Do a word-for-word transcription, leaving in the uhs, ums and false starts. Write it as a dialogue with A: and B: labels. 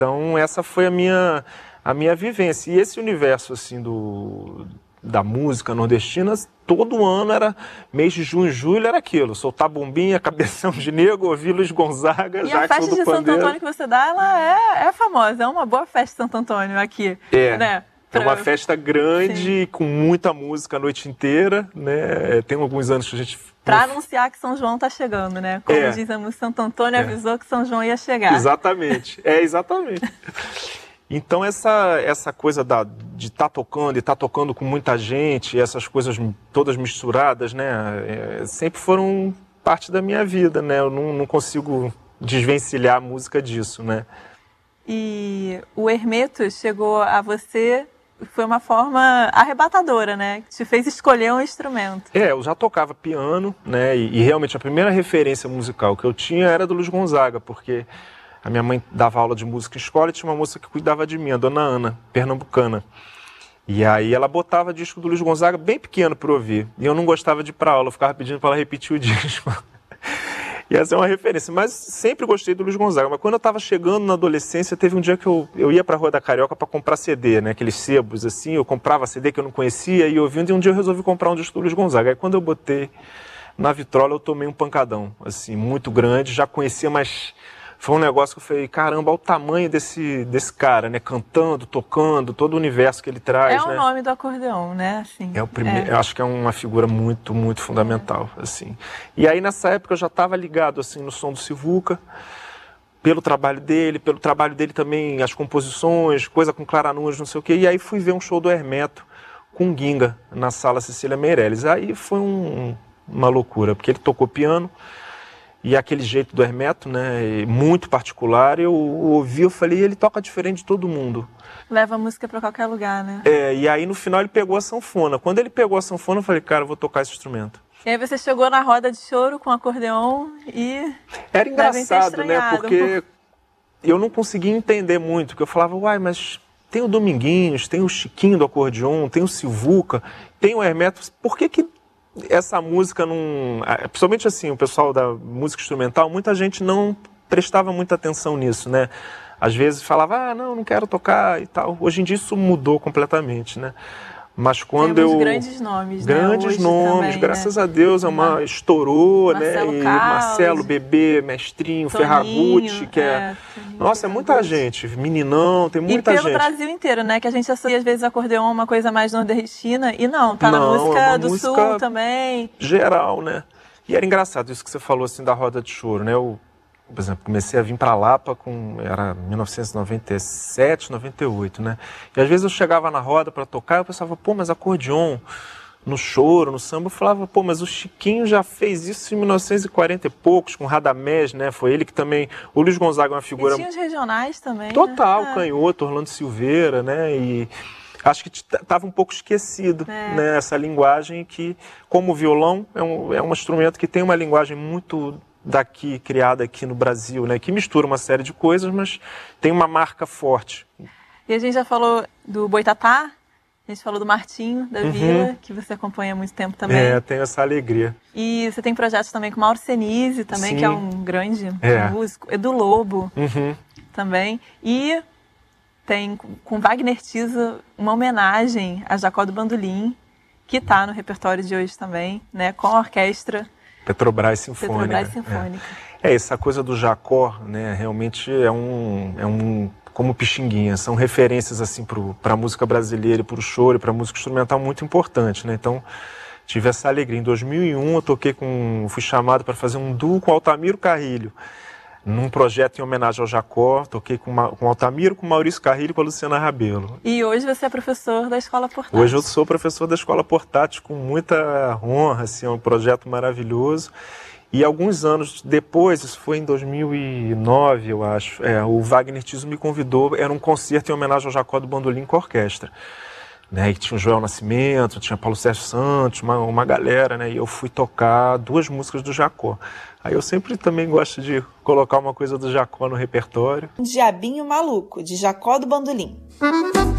A: Então essa foi a minha, a minha vivência. E esse universo assim, do, da música nordestina, todo ano era mês de junho, julho, era aquilo. Soltar bombinha, cabeção de negro, ouvir Luiz Gonzaga,
B: e
A: Jackson do Pandeiro.
B: E a festa de Santo Antônio que você dá, ela é, é famosa, é uma boa festa de Santo Antônio aqui.
A: É.
B: Né?
A: É uma festa grande, sim, com muita música a noite inteira, né? Tem alguns anos que a gente...
B: Para anunciar que São João está chegando, né? Como é. dizemos, Santo Antônio é. avisou que São João ia chegar.
A: Exatamente, é exatamente. Então essa, essa coisa da, de estar tá tocando e estar tá tocando com muita gente, essas coisas todas misturadas, né? É, sempre foram parte da minha vida, né? Eu não, não consigo desvencilhar a música disso, né?
B: E o Hermeto chegou a você... Foi uma forma arrebatadora, né? Que te fez escolher um instrumento.
A: É, eu já tocava piano, né? E, e realmente a primeira referência musical que eu tinha era do Luiz Gonzaga, porque a minha mãe dava aula de música em escola e tinha uma moça que cuidava de mim, a dona Ana, pernambucana. E aí ela botava disco do Luiz Gonzaga bem pequeno para ouvir. E eu não gostava de ir para aula, eu ficava pedindo para ela repetir o disco. E essa é uma referência, mas sempre gostei do Luiz Gonzaga. Mas quando eu estava chegando na adolescência, teve um dia que eu, eu ia para a Rua da Carioca para comprar C D, né? Aqueles sebos assim, eu comprava C D que eu não conhecia e ouvindo, e um dia eu resolvi comprar um disco do Luiz Gonzaga. Aí quando eu botei na vitrola, eu tomei um pancadão, assim, muito grande, já conhecia, mas foi um negócio que eu falei, caramba, olha o tamanho desse, desse cara, né? Cantando, tocando, todo o universo que ele traz,
B: É o
A: né?
B: nome do acordeon, né? Assim,
A: é o primeiro,
B: é.
A: Eu acho que é uma figura muito, muito fundamental, é. assim. E aí nessa época eu já estava ligado, assim, no som do Sivuca, pelo trabalho dele, pelo trabalho dele também, as composições, coisa com Clara Nunes, não sei o quê. E aí fui ver um show do Hermeto com Ginga, na Sala Cecília Meirelles. Aí foi um, uma loucura, porque ele tocou piano, e aquele jeito do Hermeto, né, muito particular, eu ouvi, eu falei, ele toca diferente de todo mundo.
B: Leva a música para qualquer lugar, né?
A: É, e aí no final ele pegou a sanfona. Quando ele pegou a sanfona, eu falei, cara, eu vou tocar esse instrumento.
B: E aí você chegou na roda de choro com o acordeon e...
A: Era engraçado, né, porque eu não conseguia entender muito, porque eu falava, uai, mas tem o Dominguinhos, tem o Chiquinho do acordeon, tem o Sivuca, tem o Hermeto, por que que essa música não... Principalmente assim, o pessoal da música instrumental, muita gente não prestava muita atenção nisso, né? Às vezes falava, ah, não, não quero tocar e tal. Hoje em dia isso mudou completamente, né? Mas quando
B: Temos
A: eu...
B: grandes nomes,
A: Grandes
B: né? Hoje
A: nomes,
B: também,
A: graças
B: né?
A: a Deus, é uma... estourou,
B: Marcelo
A: né? E
B: Carlos,
A: Marcelo, Bebê, Mestrinho,
B: Toninho,
A: Ferragutti, que é...
B: é Toninho,
A: Nossa, é muita gente. Meninão, tem muita
B: gente.
A: gente.
B: E pelo Brasil inteiro, né? Que a gente associa às vezes acordeon uma coisa mais nordestina. E não, tá
A: não,
B: na música
A: é
B: do
A: música
B: Sul também.
A: Geral, né? E era engraçado isso que você falou, assim, da roda de choro, né? Eu, por exemplo, comecei a vir para Lapa com... Era mil novecentos e noventa e sete, noventa e oito, né? E às vezes eu chegava na roda para tocar e eu pensava, pô, mas acordeon no choro, no samba, eu falava, pô, mas o Chiquinho já fez isso em mil novecentos e quarenta e poucos, com Radamés, né? Foi ele que também... O Luiz Gonzaga é uma figura...
B: E tinha os regionais também,
A: Total,
B: né?
A: Canhoto, Orlando Silveira, né? E acho que estava um pouco esquecido,
B: é.
A: né? Essa linguagem que, como o violão, é um, é um instrumento que tem uma linguagem muito daqui, criada aqui no Brasil, né? Que mistura uma série de coisas, mas tem uma marca forte.
B: E a gente já falou do Boitatá, a gente falou do Martinho, da
A: Uhum.
B: Vila, que você acompanha há muito tempo também.
A: É, tenho essa alegria.
B: E você tem projetos também com Mauro Senise, também,
A: Sim.
B: que é um grande
A: É.
B: músico. Edu Lobo,
A: Uhum.
B: também. E tem com Wagner Tiso uma homenagem a Jacó do Bandolim, que está no repertório de hoje também, né? Com a orquestra
A: Petrobras Sinfônica.
B: Petrobras Sinfônica.
A: É. é, essa coisa do Jacó, né? Realmente é um... É um como Pixinguinha, são referências assim para a música brasileira e para o choro e para a música instrumental muito importante, né? Então tive essa alegria. Em dois mil e um eu toquei com, fui chamado para fazer um duo com Altamiro Carrilho, num projeto em homenagem ao Jacó. Toquei com, com Altamiro, com Maurício Carrilho e com a Luciana Rabelo.
B: E hoje você é professor da Escola Portátil.
A: Hoje eu sou professor da Escola Portátil com muita honra, assim, é um projeto maravilhoso. E alguns anos depois, isso foi em dois mil e nove, eu acho, é, o Wagner Tiso me convidou, era um concerto em homenagem ao Jacó do Bandolim com a orquestra. Né, e tinha o Joel Nascimento, tinha Paulo Sérgio Santos, uma, uma galera, né, e eu fui tocar duas músicas do Jacó. Aí eu sempre também gosto de colocar uma coisa do Jacó no repertório.
C: Diabinho Maluco, de Jacó do Bandolim.